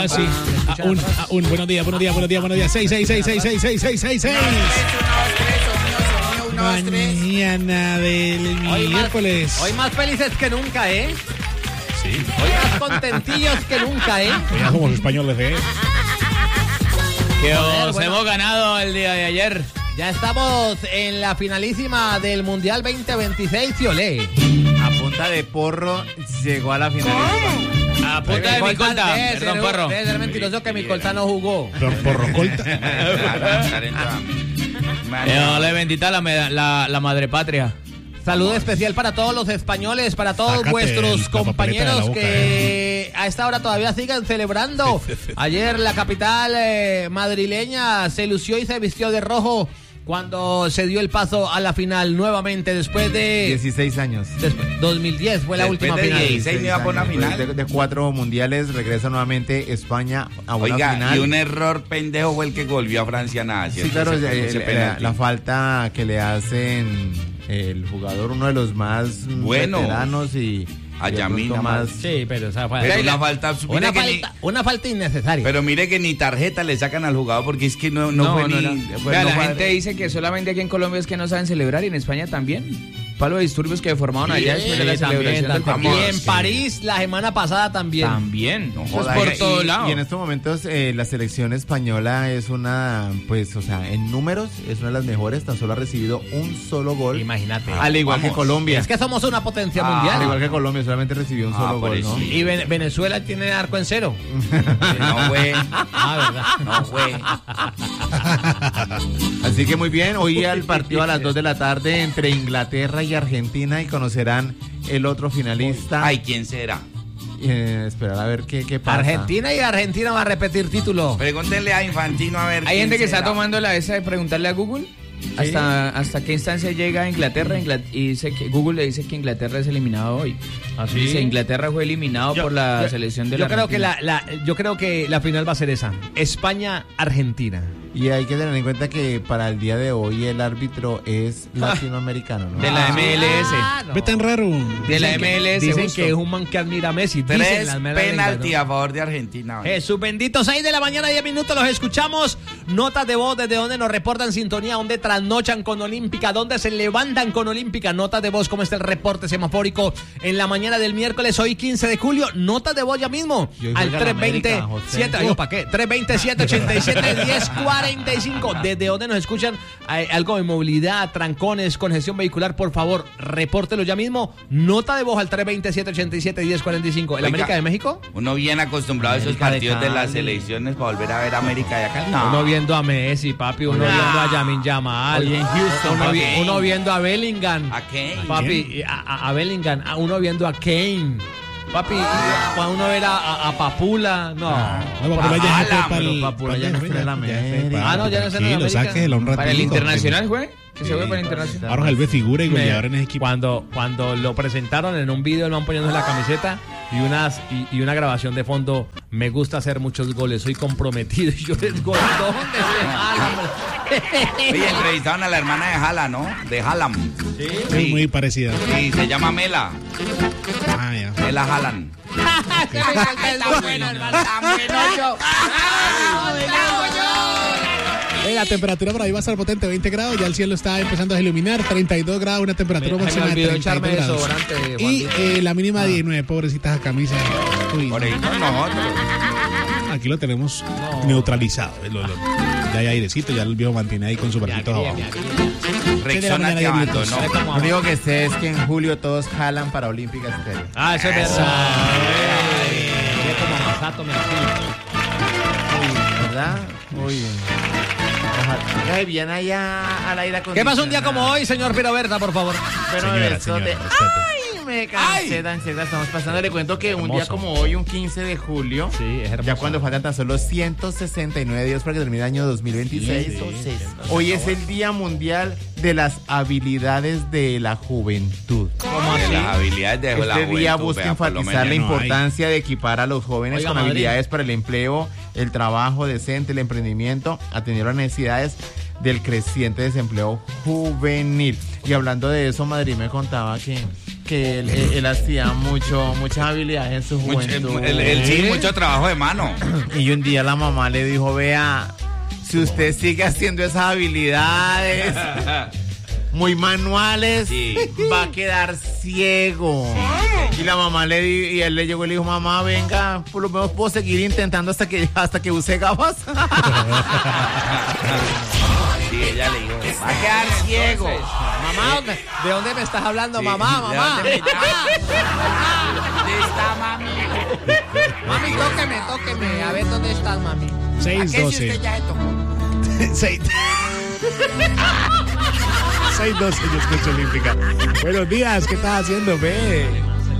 Ahora sí. Un buenos días. 6. Mañana del miércoles. Hoy más felices que nunca, ¿eh? Sí. Hoy más contentillos que nunca, ¿eh? Ya somos españoles, ¿eh? Que os hemos ganado el día de ayer. Ya estamos en la finalísima del Mundial 2026, Fiolé. A punta de porro llegó a la final. A punta de mi colta, perdón, porro. Debe ser mentiroso que mi colta no jugó. Porro colta. Le bendita la madre patria. Saludo especial para todos los españoles, para todos vuestros compañeros que a esta hora todavía siguen celebrando. Ayer la capital madrileña se lució y se vistió de rojo cuando se dio el paso a la final nuevamente después de 16 años. 2010 fue la última final. 16 no iba por una final. De 4 mundiales regresa nuevamente España a una Oiga, final. y un error pendejo fue el que golpeó a Francia nada. Sí, claro, la falta que le hacen el jugador, uno de los más veteranos y a Yamina más. Sí, pero esa fue una falta, una falta innecesaria. Pero mire que ni tarjeta le sacan al jugador porque es que no fue ni. Vea, la gente dice que solamente aquí en Colombia es que no saben celebrar y en España también. Palo de disturbios que formaron allá después de la celebración del partido. Y en París la semana pasada también. No joda, por todos lados. Y en estos momentos la selección española es una, pues, o sea, en números es una de las mejores. Tan solo ha recibido un solo gol. Imagínate. Al igual que Colombia. Es que somos una potencia mundial. Al igual que Colombia, solamente recibió un solo gol, ¿no? Y Venezuela tiene arco en cero. No, güey. ¿Verdad? No, güey. Así que muy bien, hoy el partido a las 2 de la tarde entre Inglaterra y Argentina y conocerán el otro finalista. Ay, ¿quién será? Esperar a ver qué pasa. Argentina va a repetir título. Pregúntenle a Infantino a ver. Hay gente que está tomando la esa de preguntarle a Google hasta qué instancia llega Inglaterra y dice que Google le dice que Inglaterra es eliminado hoy. ¿Así? Dice Inglaterra fue eliminado por la selección de la Argentina. Yo creo que la final va a ser esa. España-Argentina. Y hay que tener en cuenta que para el día de hoy el árbitro es latinoamericano, ¿no? De la MLS. No. Ve tan raro. De la MLS. Dicen justo. que es un man que admira a Messi. 3 penalti a favor de Argentina. Sus benditos 6 de la mañana, 10 minutos, los escuchamos. Notas de voz desde donde nos reportan sintonía, donde trasnochan con Olímpica, donde se levantan con Olímpica. Notas de voz, cómo está el reporte semafórico en la mañana del miércoles, hoy 15 de julio. Notas de voz ya mismo al 320-745. Desde donde nos escuchan, algo de movilidad, trancones, congestión vehicular, por favor, repórtelo ya mismo. Nota de voz al 320-787-1045. ¿El América de México? Uno bien acostumbrado a esos partidos de las selecciones para volver a ver América de acá. No. Uno viendo a Messi, papi, uno viendo a Yamin Yamal. Oye, en Houston, uno viendo a Bellingham. ¿A qué? Papi, a Bellingham. Uno viendo a Kane. Papi, cuando uno era a Papula, no. Papula ya se Papula ya no está en la América. No, ya no está en la América. Sáquelo un ratito. Para el internacional, güey. Que se ve para el internacional. Ahora él ve figura y goleador en ese equipo. Cuando lo presentaron en un video, el man poniéndose la camiseta y una grabación de fondo. Me gusta hacer muchos goles, soy comprometido. Y yo les gol. ¿Dónde se Haaland? Oye, entrevistaron a la hermana de Haaland, ¿no? De Haaland. Sí. Es muy parecida. Sí, se llama Mela. Ah, ya. Mela Haaland. La temperatura por ahí va a estar potente, 20 grados, ya el cielo está empezando a iluminar, 32 grados, una temperatura máxima de 32 grados. Y la mínima 19, pobrecitas a camisa. Por ahí no. Aquí lo tenemos neutralizado. Ya hay airecito, ya el viejo mantiene ahí con su barquito abajo. Rexona te abandonó. Lo único que sé es que en julio todos jalan para Olímpica Estéreo. Eso es verdad. Como Masato, me ¿verdad? Muy bien. Ojalá bien allá al aire acondicionado. ¿Qué pasa un día como hoy, señor Piro Berta, por favor? Señora, ¡ay, me cansé, tan cerca! Estamos pasando. Le cuento que un día como hoy, un 15 de julio, sí, es hermoso. Ya cuando faltan tan solo 169 días para que termine el año 2026, hoy es el Día Mundial de las Habilidades de la Juventud. ¿Cómo así? Las habilidades de la juventud. Este día busca enfatizar la importancia de equipar a los jóvenes con habilidades para el empleo, el trabajo decente, el emprendimiento, atendiendo las necesidades del creciente desempleo juvenil. Y hablando de eso, Madrid me contaba que que él hacía muchas habilidades en su juventud. Sí, mucho trabajo de mano. Y un día la mamá le dijo, vea, si usted sigue haciendo esas habilidades muy manuales, sí, va a quedar ciego. Y la mamá y él le llegó y le dijo, mamá, venga, por lo menos puedo seguir intentando hasta que use gafas. Sí, ella le dijo, va a quedar ciego. Mamá, ¿de dónde me estás hablando? Sí, mamá. ¿Dónde está mami? Mami, tóqueme. A ver, ¿dónde estás, mami? 6:12. 6:12, yo escucho olímpica. Buenos días, ¿qué estás haciendo, ve?